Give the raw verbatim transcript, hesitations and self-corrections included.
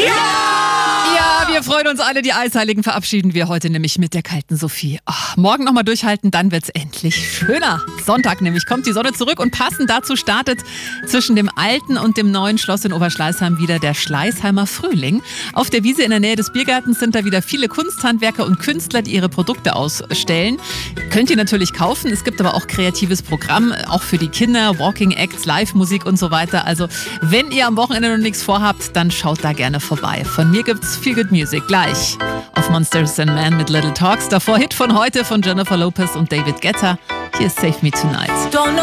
Ja, wir freuen uns alle. Die Eisheiligen verabschieden wir heute nämlich mit der kalten Sophie. Oh, morgen nochmal durchhalten, dann wird's endlich schöner. Sonntag nämlich kommt die Sonne zurück und passend dazu startet zwischen dem alten und dem neuen Schloss in Oberschleißheim wieder der Schleißheimer Frühling. Auf der Wiese in der Nähe des Biergartens sind da wieder viele Kunsthandwerker und Künstler, die ihre Produkte ausstellen. Könnt ihr natürlich kaufen. Es gibt aber auch kreatives Programm, auch für die Kinder, Walking Acts, Live-Musik und so weiter. Also wenn ihr am Wochenende noch nichts vorhabt, dann schaut da gerne vorbei. Von mir gibt's Feel Good Music gleich auf Monsters and Men mit Little Talks. Davor Hit von heute von Jennifer Lopez und David Guetta. Hier ist Save Me Tonight.